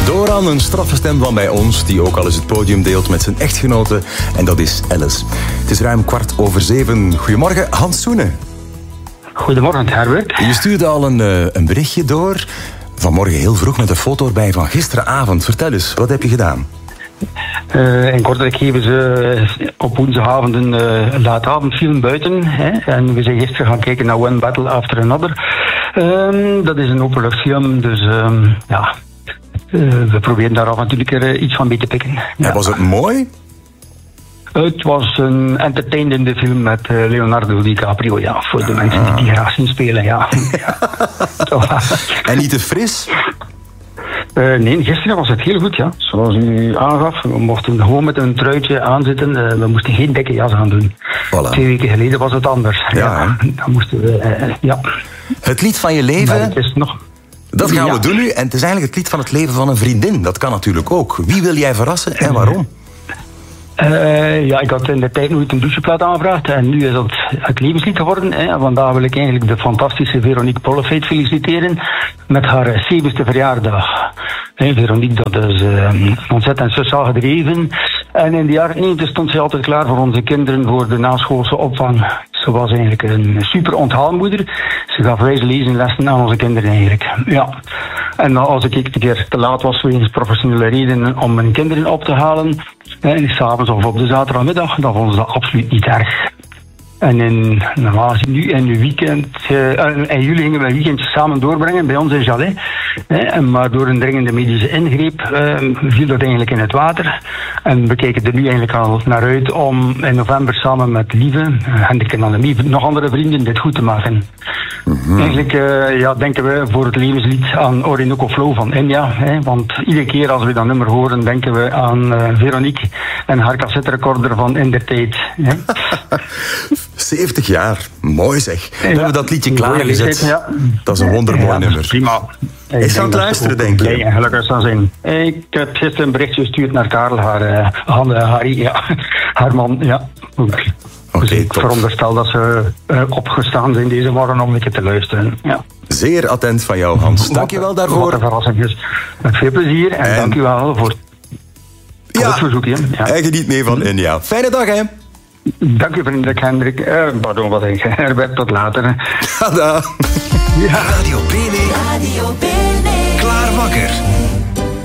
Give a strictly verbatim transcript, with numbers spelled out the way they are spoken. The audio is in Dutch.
Doran, een straffe stem van bij ons, die ook al eens het podium deelt met zijn echtgenote. En dat is Alice. Het is ruim kwart over zeven. Goedemorgen, Hans Soene. Goedemorgen, Herbert. Je stuurde al een, uh, een berichtje door. Vanmorgen heel vroeg met een foto erbij van gisteravond. Vertel eens, wat heb je gedaan? Uh, in Kortrijk geven ze op woensdagavond een uh, laatavondfilm buiten. Hè? En we zijn gisteren gaan kijken naar One Battle After Another. Uh, dat is een openluchtfilm, dus uh, ja... Uh, we proberen daar af en toe een keer uh, iets van mee te pikken. Ja. Ja. Was het mooi? Het was een entertainende film met uh, Leonardo DiCaprio, ja. Voor de ah. mensen die die graag zien spelen, ja. ja. En niet te fris? Uh, nee, gisteren was het heel goed, ja. Zoals u aangaf, we mochten gewoon met een truitje aanzitten. Uh, we moesten geen dikke jas aan doen. Voilà. Twee weken geleden was het anders. Ja, ja dan moesten we, uh, ja. Het lied van je leven... Maar het is nog... Dat gaan ja. we doen nu. En het is eigenlijk het lied van het leven van een vriendin. Dat kan natuurlijk ook. Wie wil jij verrassen en waarom? Uh, ja, ik had in de tijd nooit een doucheplaat aangevraagd. En nu is dat het levenslied geworden. Hè. Vandaag wil ik eigenlijk de fantastische Veronique Pollefeit feliciteren met haar zeventigste verjaardag. Hey, Veronique, dat is uh, ontzettend sociaal gedreven. En in de jaren negentig stond ze altijd klaar voor onze kinderen voor de naschoolse opvang. Ze was eigenlijk een super onthaalmoeder. Ze gaf wijze lezenlessen aan onze kinderen eigenlijk. Ja. En als ik een keer te laat was wegens professionele redenen om mijn kinderen op te halen, en s'avonds of op de zaterdagmiddag, dan vonden ze dat absoluut niet erg. En in, normaal nu in de weekend, uh, in juli gingen we een weekendje samen doorbrengen bij ons in Jalais. Eh, maar door een dringende medische ingreep uh, viel dat eigenlijk in het water. En we kijken er nu eigenlijk al naar uit om in november samen met Lieve, uh, Hendrik en Annemie, nog andere vrienden, dit goed te maken. Mm-hmm. Eigenlijk uh, ja, denken we voor het levenslied aan Orinoco Flow van India. Hè, want iedere keer als we dat nummer horen, denken we aan uh, Veronique en haar cassetterecorder van in der tijd. Hè. zeventig jaar, mooi zeg. We ja, hebben dat liedje klaargezet. Ja. Dat is een wondermooi ja, nummer. Prima. Is aan het luisteren, denk je? Blij en gelukkig zal zijn. Ik heb gisteren een berichtje gestuurd naar Karel, haar, uh, Han, uh, Harry, ja. haar man. Ja. Oké, dus okay, ik veronderstel dat ze uh, opgestaan zijn deze morgen om een keer te luisteren. Ja. Zeer attent van jou, Hans. Dank je wel daarvoor. Wat een verrassing is. Met veel plezier en, en... dank u wel voor, voor ja. het verzoekje. Ja. En geniet mee van India. Fijne dag, hè? Dank u, vriendelijk Hendrik. Uh, pardon, wat denk je? Herbert, tot later. Tada. Ja. Radio B N. Radio B N. Klaar wakker.